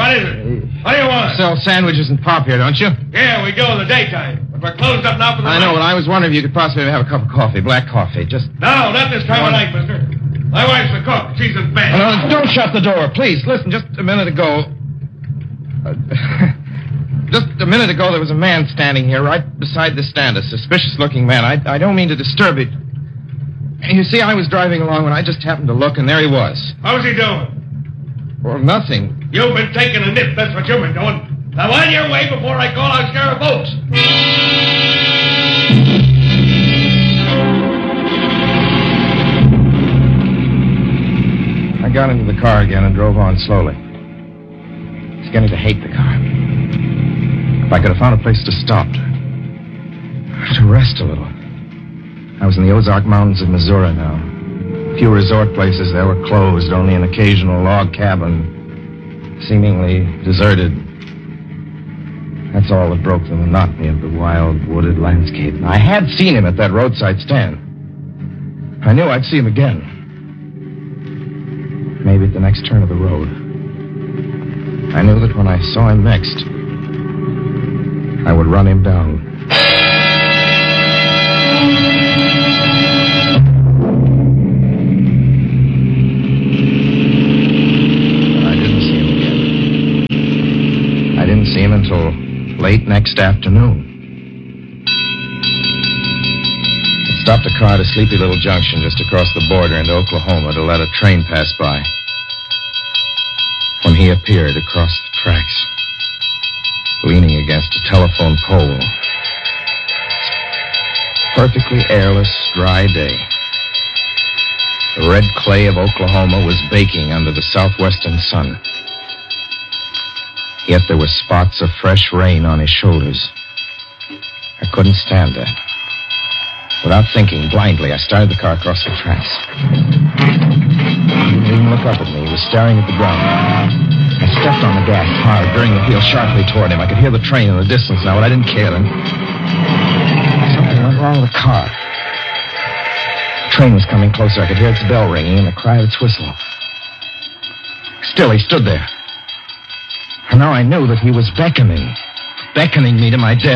What is it? What do you want? Sell sandwiches and pop here, don't you? Yeah, we do in the daytime. But we're closed up now for the night. I know, but I was wondering if you could possibly have a cup of coffee, black coffee, just... No, not this time of night, mister. My wife's the cook. She's in bed. No, don't shut the door, please. Listen, just a minute ago... just a minute ago, there was a man standing here right beside the stand, a suspicious-looking man. I don't mean to disturb it. You see, I was driving along when I just happened to look, and there he was. How's he doing? Well, nothing. You've been taking a nip. That's what you've been doing. Now, on your way before I call out Sheriff Oates. I got into the car again and drove on slowly. I was beginning to hate the car. If I could have found a place to stop, to rest a little. I was in the Ozark Mountains of Missouri now. A few resort places there were closed, only an occasional log cabin, seemingly deserted. That's all that broke the monotony of the wild, wooded landscape. I had seen him at that roadside stand. I knew I'd see him again. Maybe at the next turn of the road. I knew that when I saw him next, I would run him down. See him until late next afternoon. I stopped a car at a sleepy little junction just across the border into Oklahoma to let a train pass by. When he appeared across the tracks, leaning against a telephone pole. Perfectly airless, dry day. The red clay of Oklahoma was baking under the southwestern sun. Yet there were spots of fresh rain on his shoulders. I couldn't stand that. Without thinking, blindly, I started the car across the tracks. He didn't even look up at me. He was staring at the ground. I stepped on the gas hard, veering the wheel sharply toward him. I could hear the train in the distance now, but I didn't care then. Something went wrong with the car. The train was coming closer. I could hear its bell ringing and the cry of its whistle. Still, he stood there. And now I knew that he was beckoning me to my death.